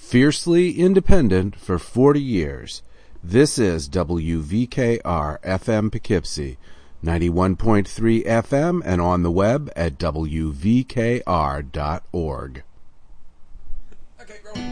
Fiercely independent for 40 years. This is WVKR FM Poughkeepsie, 91.3 FM, and on the web at WVKR.org. Okay, rolling.